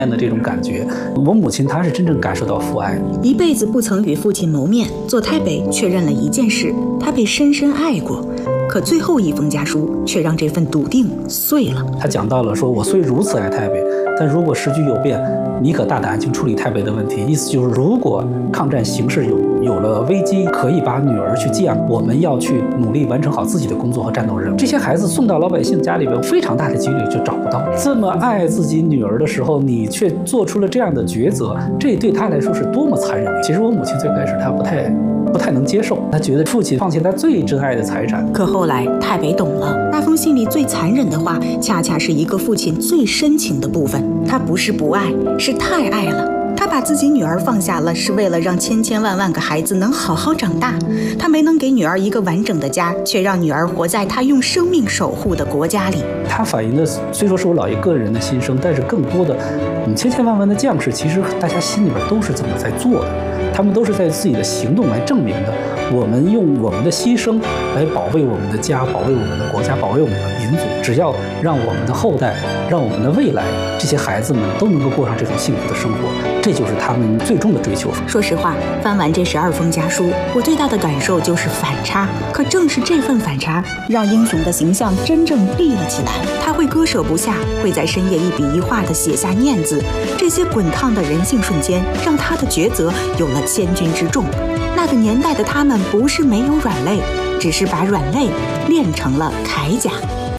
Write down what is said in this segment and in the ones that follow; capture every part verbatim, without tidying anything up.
的这种感觉。我母亲她是真正感受到父爱， 一辈子不曾与父亲谋面，做太北确认了一件事：他被深深爱过。可最后一封家书却让这份笃定碎了。 他讲到了说，我虽如此爱太北，但如果时局有变，你可大胆去处理太北的问题。意思就是，如果抗战形势有有了危机，可以把女儿去寄养，我们要去努力完成好自己的工作和战斗任务。这些孩子送到老百姓家里边，非常大的几率就找不到。这么爱自己女儿的时候，你却做出了这样的抉择，这对他来说是多么残忍的。其实我母亲最开始她不太不太能接受，她觉得父亲放弃他最珍爱的财产。 可后来太北懂了，那封信里最残忍的话，恰恰是一个父亲最深情的部分。他不是不爱，是太爱了。他把自己女儿放下了，是为了让千千万万个孩子能好好长大。他没能给女儿一个完整的家，却让女儿活在他用生命守护的国家里。 他反映的虽说是我姥爷个人的心声，但是更多的，嗯，千千万万的将士，其实大家心里边都是这么在做的。他们都是在自己的行动来证明的。我们用我们的牺牲来保卫我们的家，保卫我们的国家，保卫我们的民族。只要让我们的后代，让我们的未来，这些孩子们都能够过上这种幸福的生活，这就是他们最终的追求。 说实话，翻完这十二封家书，我最大的感受就是反差。可正是这份反差，让英雄的形象真正立了起来。他会割舍不下，会在深夜一笔一画地写下念字。这些滚烫的人性瞬间，让他的抉择有了千钧之重。那个年代的他们不是没有软肋，只是把软肋练成了铠甲。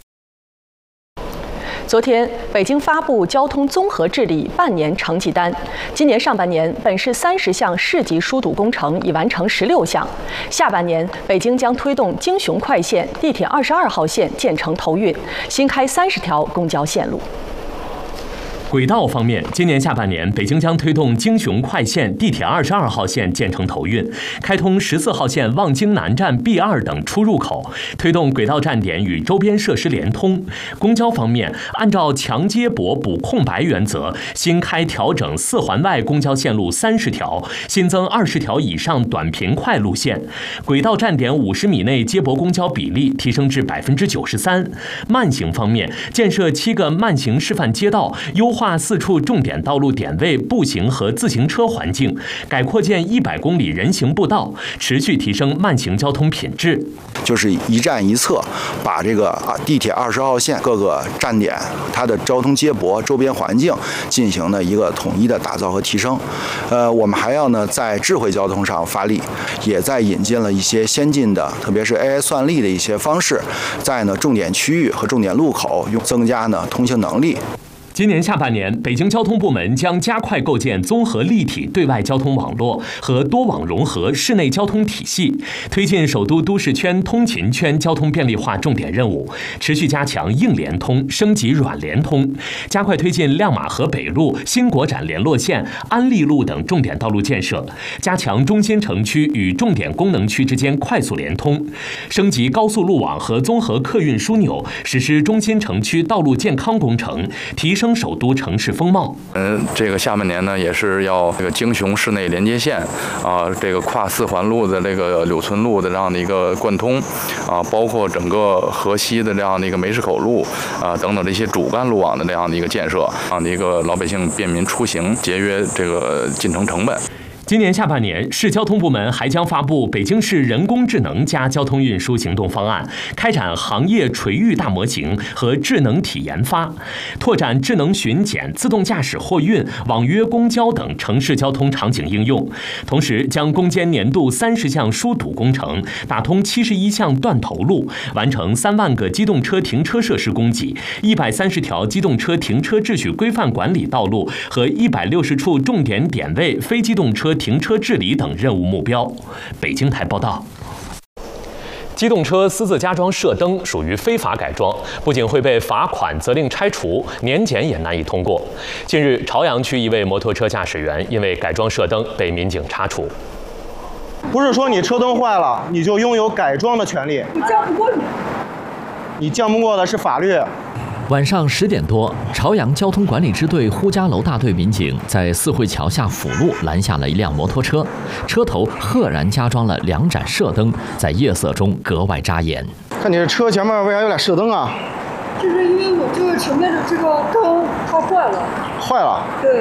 昨天，北京发布交通综合治理半年成绩单。今年上半年，本市三十项市级疏堵工程已完成十六项。下半年，北京将推动京雄快线、地铁二十二号线建成投运，新开三十条公交线路。 轨道方面，今年下半年，北京将推动京雄快线、地铁二十二号线建成投运，开通十四号线望京南站 B 二等出入口，推动轨道站点与周边设施联通。公交方面，按照强接驳补空白原则，新开调整四环外公交线路三十条，新增二十条以上短平快路线。轨道站点五十米内接驳公交比例提升至百分之九十三。慢行方面，建设七个慢行示范街道，优化划四处重点道路点位步行和自行车环境，改扩建一百公里人行步道，持续提升慢行交通品质。 就是一站一侧，把这个啊地铁二十号线各个站点它的交通接驳、周边环境进行了一个统一的打造和提升。呃，我们还要呢在智慧交通上发力，也在引进了一些先进的，特别是 A I 算力的一些方式，在呢重点区域和重点路口用增加呢通行能力。 今年下半年，北京交通部门将加快构建综合立体对外交通网络和多网融合市内交通体系，推进首都都市圈、通勤圈交通便利化重点任务，持续加强硬联通，升级软联通，加快推进亮马河北路、新国展联络线、安利路等重点道路建设，加强中心城区与重点功能区之间快速联通，升级高速路网和综合客运枢纽，实施中心城区道路健康工程，提升首都城市风貌。 嗯，这个下半年呢，也是要这个京雄市内连接线啊，这个跨四环路的这个柳村路的这样的一个贯通啊，包括整个河西的这样的一个梅市口路啊等等这些主干路网的这样的一个建设，让一个老百姓便民出行，节约这个进城成本。 今年下半年，市交通部门还将发布北京市人工智能加交通运输行动方案，开展行业垂域大模型和智能体研发，拓展智能巡检、自动驾驶货运、网约公交等城市交通场景应用。同时，将攻坚年度三十项疏堵工程，打通七十一项断头路，完成三万个机动车停车设施供给、一百三十条机动车停车秩序规范管理道路和一百六十处重点点位非机动车停车治理等任务目标。北京台报道。机动车私自加装射灯属于非法改装，不仅会被罚款、责令拆除，年检也难以通过。近日，朝阳区一位摩托车驾驶员因为改装射灯被民警查处。 不是说你车灯坏了，你就拥有改装的权利。 我犟不过你， 你犟不过的是法律。 晚上十点多，朝阳交通管理支队呼家楼大队民警在四惠桥下辅路拦下了一辆摩托车，车头赫然加装了两盏射灯，在夜色中格外扎眼。 看你这车前面为啥有俩射灯啊？ 就是因为我这个前面的这个灯它坏了。 坏了？ 对。